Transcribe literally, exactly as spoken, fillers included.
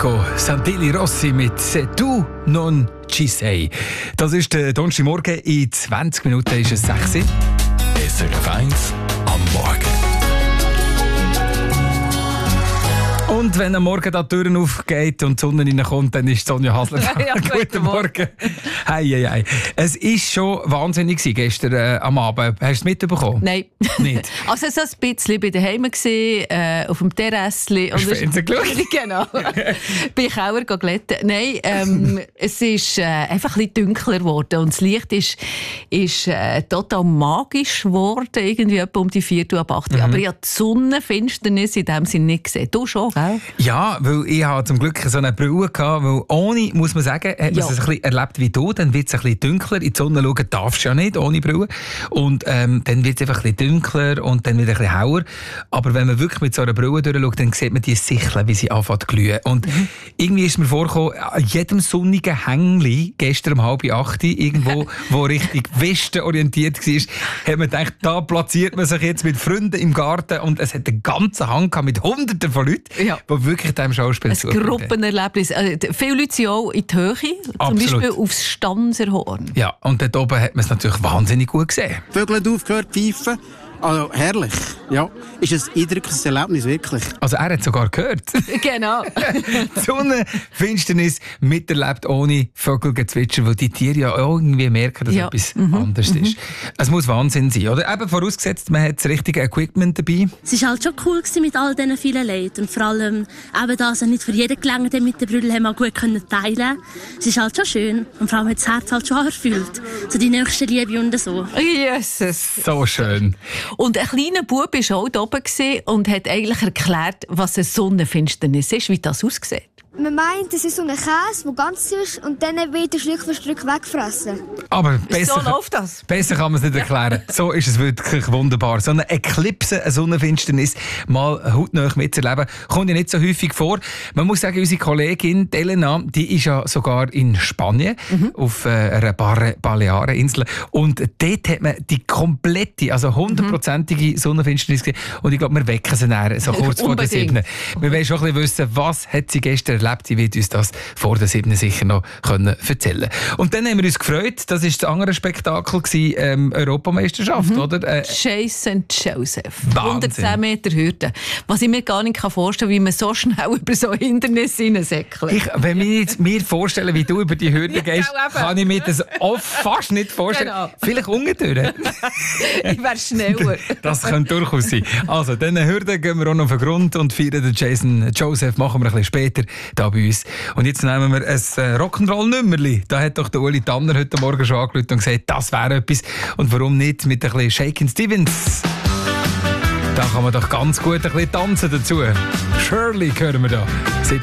Ecco, Santilli Rossi mit «Se tu non ci sei». Das ist der Donnerstagmorgen. In zwanzig Minuten ist es sechs Uhr. S R F eins am Morgen. Und wenn am Morgen die Türen aufgeht und die Sonne reinkommt, dann ist Sonja Hasler da. Ja, guten Guten Morgen. Hei, hei, hei. Es war schon wahnsinnig gestern äh, am Abend. Hast du es mitbekommen? Nein. Nicht? Also so ein bisschen. Ich war daheim, gewesen, äh, auf dem Terrassli. Hast du Fernsehen geschaut? Genau. Bin ich auch glätten. Nein, ähm, es ist äh, einfach ein bisschen dunkler geworden. Und das Licht ist, ist äh, total magisch geworden. Irgendwie etwa um die vier Uhr ab acht Uhr. Mhm. Aber ich habe die Sonnenfinsternis in dem Sinne nicht gesehen. Du schon, gell? Ja, weil ich hatte zum Glück so eine Brille gehabt, weil ohne, muss man sagen, hat man Ja. es ein bisschen erlebt wie du, dann wird es ein bisschen dunkler, in die Sonne schauen darfst du ja nicht, ohne Brille. Und ähm, dann wird es einfach ein bisschen dunkler und dann wieder ein bisschen heller. Aber wenn man wirklich mit so einer Brille durchschaut, dann sieht man die Sicheln, wie sie anfangen zu glühen. Und mhm. irgendwie ist mir vorgekommen, an jedem sonnigen Hängli, gestern um halb acht, irgendwo, wo Richtung Westen orientiert war, hat man gedacht, da platziert man sich jetzt mit Freunden im Garten und es hat einen ganzen Hang gehabt mit Hunderten von Leuten, Ja. die wirklich diesem Schauspiel Ein zugucken. Gruppenerlebnis. Also, viele Leute sind auch in die Höhe, zum Absolut. Beispiel aufs Stanserhorn. Ja, und dort oben hat man es natürlich wahnsinnig gut gesehen. Vögel haben aufgehört zu pfeifen. Also herrlich. Ja, ist ein eindrückliches Erlebnis, wirklich. Also er hat sogar gehört. Genau. Die Sonnenfinsternis miterlebt ohne Vogelgezwitscher, weil die Tiere ja auch irgendwie merken, dass Ja. etwas Mhm. anders Mhm. ist. Es muss Wahnsinn sein, oder? Eben vorausgesetzt, man hat das richtige Equipment dabei. Es war halt schon cool gewesen mit all diesen vielen Leuten. Und vor allem eben das, nicht für jeden gelangen, der mit den Brüdern haben wir gut können teilen. Es ist halt schon schön. Und vor allem hat das Herz halt schon erfüllt. So die nächste Liebe und so. Jesus. So schön. Und ein kleiner Bub war auch da oben und hat eigentlich erklärt, was eine Sonnenfinsternis ist, wie das aussieht. Man meint, es ist so ein Käse, der ganz ist und dann wird er Stück für Stück weggefressen. Aber besser, So läuft das. besser kann man es nicht erklären. So ist es wirklich wunderbar. So eine Eklipse, eine Sonnenfinsternis, mal hautnah mitzuerleben, kommt ja nicht so häufig vor. Man muss sagen, unsere Kollegin Elena, die ist ja sogar in Spanien, mhm. auf äh, einer Bar- Baleareninsel. Und dort hat man die komplette, also hundertprozentige Sonnenfinsternis gesehen. Und ich glaube, wir wecken sie näher, so kurz vor der siebten. Wir wollen schon ein bisschen wissen, was hat sie gestern erlebt. Sie wird uns das vor der siebten sicher noch können erzählen. Und dann haben wir uns gefreut, das war das andere Spektakel, gewesen, ähm, Europameisterschaft, mhm. oder? Äh, Chase Sankt Joseph. Wahnsinn. hundertzehn Meter Hürde. Was ich mir gar nicht vorstellen kann, wie man so schnell über so Hindernisse hineinsäckelt. Ich, wenn ich jetzt mir vorstelle, wie du über die Hürde gehst, Ja, kann ich mir das oft fast nicht vorstellen. Genau. Vielleicht unten. Ich wäre schneller. Das könnte durchaus sein. Also, diese Hürde gehen wir auch noch auf den Grund und feiern den Jason Joseph, machen wir ein bisschen später da bei uns. Und jetzt nehmen wir ein äh, Rock'n'Roll-Nummerli. Da hat doch der Uli Tanner heute Morgen schon angerufen und gesagt, das wäre etwas. Und warum nicht mit ein bisschen Shakin' Stevens? Da kann man doch ganz gut ein bisschen tanzen dazu. Shirley hören wir da.